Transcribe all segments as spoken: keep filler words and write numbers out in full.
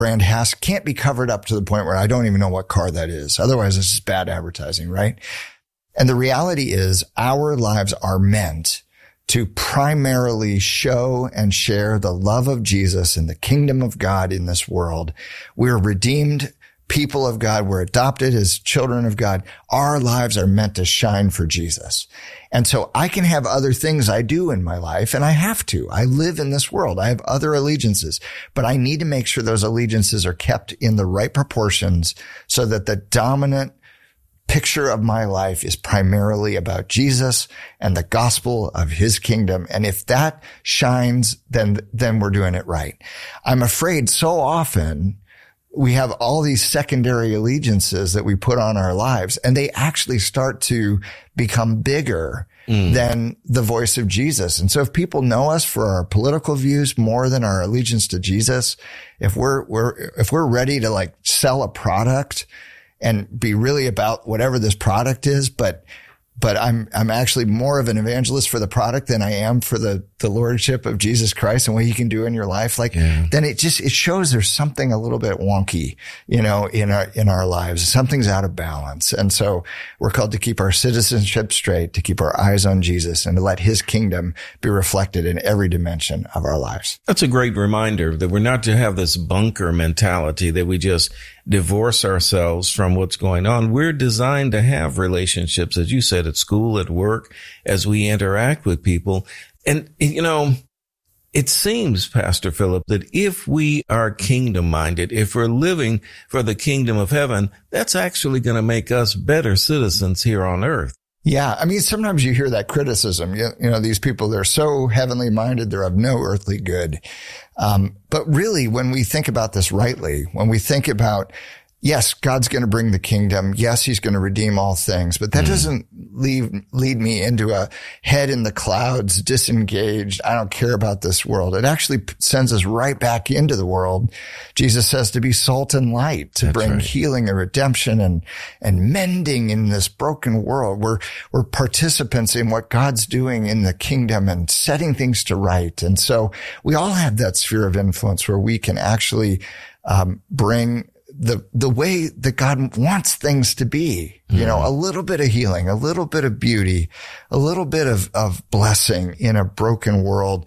brand has can't be covered up to the point where I don't even know what car that is. Otherwise, it's just bad advertising, right? And the reality is our lives are meant to primarily show and share the love of Jesus and the kingdom of God in this world. We're redeemed people of God. We're adopted as children of God. Our lives are meant to shine for Jesus. And so I can have other things I do in my life, and I have to. I live in this world. I have other allegiances, but I need to make sure those allegiances are kept in the right proportions so that the dominant picture of my life is primarily about Jesus and the gospel of his kingdom. And if that shines, then, then we're doing it right. I'm afraid so often we have all these secondary allegiances that we put on our lives, and they actually start to become bigger mm. than the voice of Jesus. And so if people know us for our political views more than our allegiance to Jesus, if we're, we're, if we're ready to like sell a product and be really about whatever this product is, but, but I'm, I'm actually more of an evangelist for the product than I am for the, the lordship of Jesus Christ and what he can do in your life. Like, yeah. then it just, it shows there's something a little bit wonky, you know, in our, in our lives. Something's out of balance. And so we're called to keep our citizenship straight, to keep our eyes on Jesus, and to let his kingdom be reflected in every dimension of our lives. That's a great reminder that we're not to have this bunker mentality that we just divorce ourselves from what's going on. We're designed to have relationships, as you said, at school, at work, as we interact with people. And, you know, it seems, Pastor Philip, that if we are kingdom-minded, if we're living for the kingdom of heaven, that's actually going to make us better citizens here on earth. Yeah. I mean, sometimes you hear that criticism. You, you know, these people, they're so heavenly minded, they're of no earthly good. Um, but really, when we think about this rightly, when we think about, yes, God's going to bring the kingdom. Yes, he's going to redeem all things, but that mm. doesn't leave, lead me into a head in the clouds, disengaged. I don't care about this world. It actually sends us right back into the world. Jesus says to be salt and light, to That's bring right. healing and redemption and, and mending in this broken world. We're, we're participants in what God's doing in the kingdom and setting things to right. And so we all have that sphere of influence where we can actually, um, bring the, the way that God wants things to be, you mm. know, a little bit of healing, a little bit of beauty, a little bit of, of blessing in a broken world.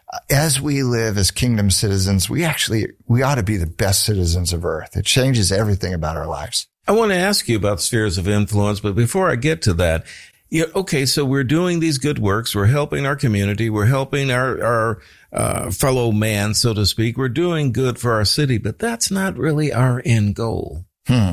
As we live as kingdom citizens, we actually, we ought to be the best citizens of earth. It changes everything about our lives. I want to ask you about spheres of influence, but before I get to that, yeah, okay, so we're doing these good works. We're helping our community. We're helping our, our, uh, fellow man, so to speak. We're doing good for our city, but that's not really our end goal. Hmm.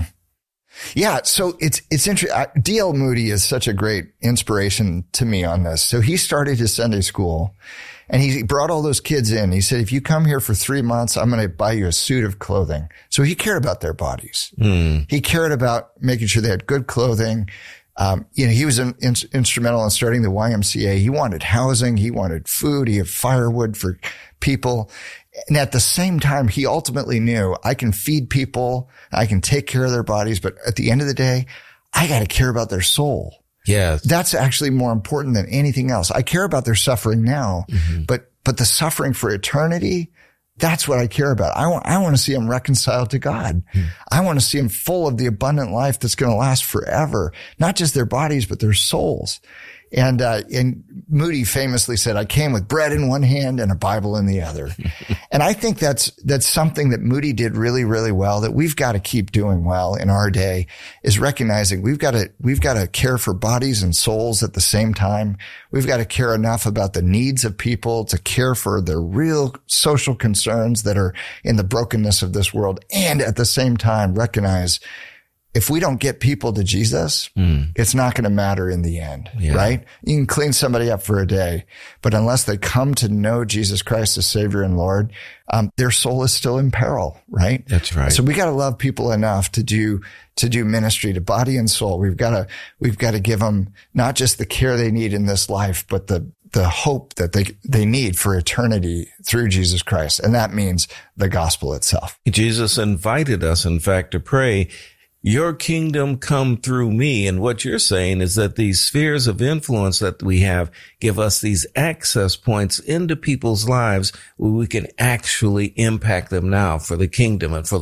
Yeah. So it's, it's interesting. D L Moody is such a great inspiration to me on this. So he started his Sunday school and he brought all those kids in. He said, if you come here for three months, I'm going to buy you a suit of clothing. So he cared about their bodies. Hmm. He cared about making sure they had good clothing. Um, you know, he was in, in, instrumental in starting the Y M C A. He wanted housing. He wanted food. He had firewood for people. And at the same time, he ultimately knew I can feed people. I can take care of their bodies. But at the end of the day, I got to care about their soul. Yeah. That's actually more important than anything else. I care about their suffering now, mm-hmm. but, but the suffering for eternity, that's what I care about. I want, I want to see them reconciled to God. Hmm. I want to see them full of the abundant life that's going to last forever, not just their bodies, but their souls. And, uh, and Moody famously said, I came with bread in one hand and a Bible in the other. And I think that's, that's something that Moody did really, really well, that we've got to keep doing well in our day, is recognizing we've got to, we've got to care for bodies and souls at the same time. We've got to care enough about the needs of people to care for their real social concerns that are in the brokenness of this world. And at the same time, recognize if we don't get people to Jesus, mm. it's not going to matter in the end, yeah. right? You can clean somebody up for a day, but unless they come to know Jesus Christ as Savior and Lord, um, their soul is still in peril, right? That's right. So we got to love people enough to do, to do ministry to body and soul. We've got to, we've got to give them not just the care they need in this life, but the, the hope that they, they need for eternity through Jesus Christ. And that means the gospel itself. Jesus invited us, in fact, to pray, your kingdom come through me. And what you're saying is that these spheres of influence that we have give us these access points into people's lives where we can actually impact them now for the kingdom and for